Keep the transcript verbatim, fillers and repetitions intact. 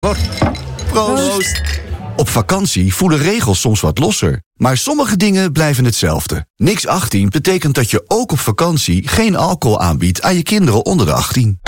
Proost. Op vakantie voelen regels soms wat losser. Maar sommige dingen blijven hetzelfde. Niks achttien betekent dat je ook op vakantie geen alcohol aanbiedt aan je kinderen onder de achttien.